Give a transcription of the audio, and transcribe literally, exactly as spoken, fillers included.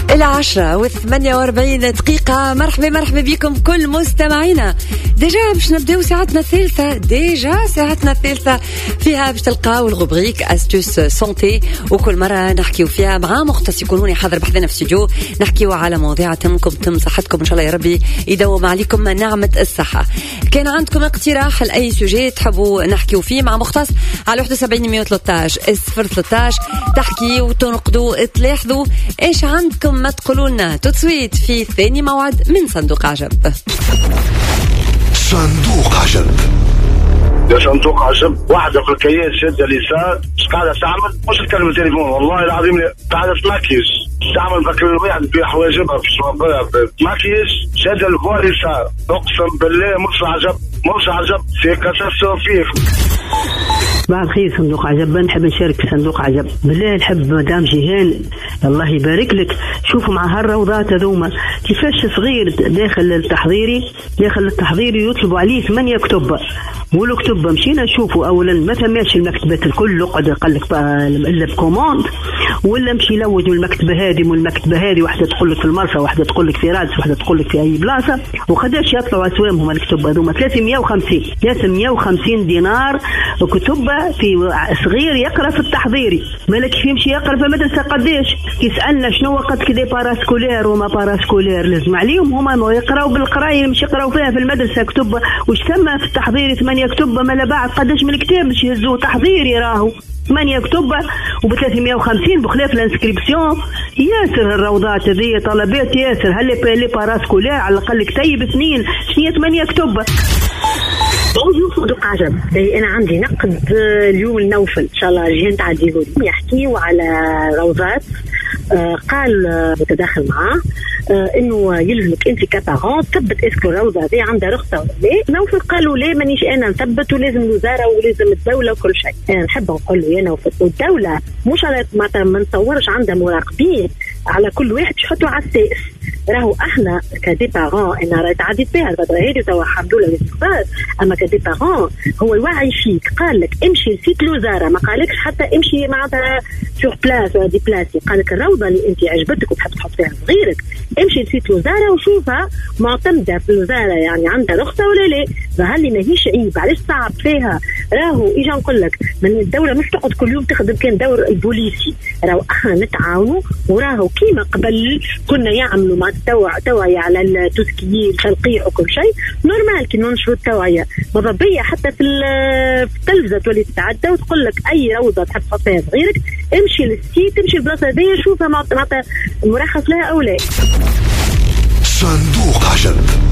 العشرة وثمانية وأربعين دقيقة. مرحبا مرحبا بكم كل مستمعينا. ديجا باش نبداو ساعتنا الثالثة، ديجا ساعتنا الثالثة فيها باش تلقاو الغبريك أستوس سونتي، وكل مرة نحكيو فيها مع مختص يكونوني حاضر بحذنا في استوديو، نحكيو على مواضيع تمكم تم صحتكم إن شاء الله يا ربي يدوم عليكم نعمة الصحة. كان عندكم اقتراح لأي سوجي تحبوا نحكيو فيه مع مختص على واحد وسبعين مية وثلاثة صفر ثلاثة عشر تحكي وتنقدوا تلاحظوا ايش عندكم ما تقولوا لنا تصويت في ثاني موعد من صندوق عجب. صندوق عجب يا صندوق عجب، واحدة في الكياس شادة اليسار مش قاعدة تعمل، مش تكلم التليفون والله العظيم قاعدة تماكيش تعمل فكر الواحد في حواجبها في شرابها تماكيش شادة الفوار يسار، اقسم بالله مش عجب مش عجب في كاتاستروفيك. صباح الخير صندوق عجب، نحب نشارك في صندوق عجب بالله. نحب مدام جيهان الله يبارك لك، شوفوا مع هالروضات هذوما كيفاش صغير داخل التحضيري داخل التحضيري يطلبوا عليه ثمانية كتب، والكتب مشينا نشوفوا اولا ما ثماش المكتبات الكل قد قال لك الا بكوموند، ولا مشي يلوج من المكتبه هذه والمكتبه هذه، واحده تقول لك في المرسى واحده تقول لك في رادس واحده تقول لك في اي بلاصه، وقداش يطلعوا اسوامهم الكتب هذوما ثلاثمية وخمسين ثلاثمية وخمسين دينار كتب في صغير يقرا في التحضيري. مالك كيف يمشي يقرا في المدرسه قداش يسالنا شنو وقت كذا باراسكولير وما باراسكولير، لازم عليهم هما يقراوا بالقرايه مش يقراوا فيها في المدرسه كتب، وش ثم في التحضيري ثمانية كتب ما لا بعد قداش من الكتاب باش يهزوه تحضيري راهو ثمانية كتب وب ثلاثمية وخمسين بخلاف الانسكريبسيون. ياسر الروضات هذه طلبات ياسر، هل لي باراسكولير على الاقل كتيب سنين شنو ثمانية كتب. بونجور صندوق عجب، انا عندي نقد اليوم النوفل ان شاء الله جيهان تعديهولي، يحكيوا على روضات. آه قال متداخل معاه آه انه يلزمك انت كبارون تثبت اسكو الروضه هذه عندها رخصه ولا لا. نوفل قالوا لا مانيش انا نثبت، ولازم الوزاره ولازم الدوله وكل شيء. انا نحب نقول له يا نوفل والدوله مش على ما نتصورش عندها مراقبين على كل واحد يحطوا على السائس. راهو احنا كدي بارون انا راهي تعديت بها الفتره هذه توا الحمد لله الاستقبال، اما كدي بارون هو يوعي فيك، قال لك امشي لسيت الوزاره، ما قالكش حتى امشي معناتها سور بلاس ولا دي بلاسي، قال لك الروضه اللي انت عجبتك وتحب تحط فيها صغيرك امشي لسيت الوزاره وشوفها معتمده في الوزاره يعني عندها رخصه ولا لا. فهل ماهيش عيب علاش صعب فيها؟ راهو اجا نقول لك من الدوله مش تقعد كل يوم تخدم كان دور البوليسي، راهو احنا نتعاونوا، وراهو كيما قبل كنا يعملوا مع التوع توعيه على التسكير الخلقيه وكل شيء نورمال كي ننشروا التوعيه مضبيه حتى في التلفزه تولي تتعدى وتقول لك اي روضه تحب تحطها صغيرك امشي للسيت امشي البلاصه هذه شوفها معناتها مرخص لها او لا. صندوق عجب.